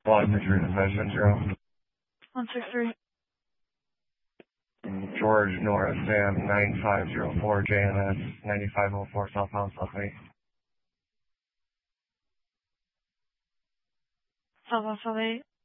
Block Madrid 570. 163. George North Sam 9504 JNS 9504 southbound Southgate. Southbound Southgate.